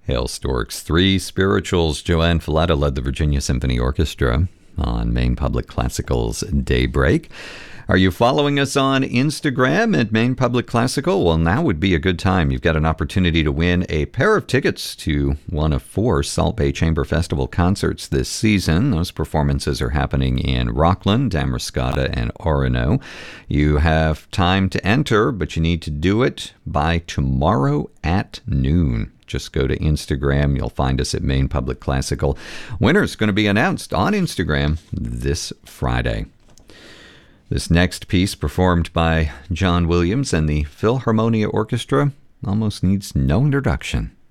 Hail Storks 3 Spirituals. Joanne Falletta led the Virginia Symphony Orchestra on Maine Public Classical's Daybreak. Are you following us on Instagram at Maine Public Classical? Well, now would be a good time. You've got an opportunity to win a pair of tickets to one of 4 Salt Bay Chamber Festival concerts this season. Those performances are happening in Rockland, Damariscotta, and Orono. You have time to enter, but you need to do it by tomorrow at noon. Just go to Instagram. You'll find us at Maine Public Classical. Winner's going to be announced on Instagram this Friday. This next piece, performed by John Williams and the Philharmonia Orchestra, almost needs no introduction.